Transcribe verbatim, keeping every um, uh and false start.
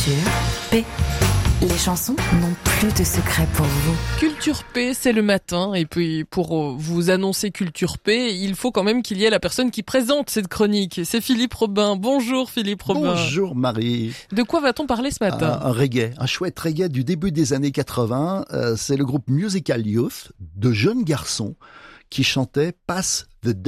Culture P. Les chansons n'ont plus de secret pour vous. Culture P, c'est le matin. Et puis, pour vous annoncer Culture P, il faut quand même qu'il y ait la personne qui présente cette chronique. C'est Philippe Robin. Bonjour Philippe Robin. Bonjour Marie. De quoi va-t-on parler ce matin? Un, un reggae, un chouette reggae du début des années quatre-vingts. Euh, c'est le groupe Musical Youth, de jeunes garçons qui chantaient Pass the